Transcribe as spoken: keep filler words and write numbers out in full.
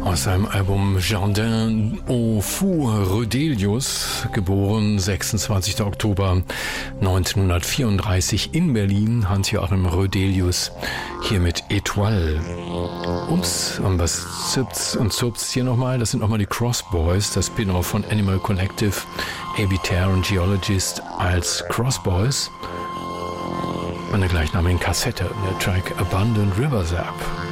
Aus seinem Album Jardin au Fou Rödelius, geboren sechsundzwanzigster Oktober neunzehnhundertvierunddreißig in Berlin, Hans-Joachim Rödelius, hier mit Etoile. Ups, und was zipft's und zupft's hier nochmal? Das sind nochmal die Crossboys, das Spin-off von Animal Collective, Abitair und Geologist als Crossboys. Und der gleichnamigen Kassette, der Track Abundant Rivers App.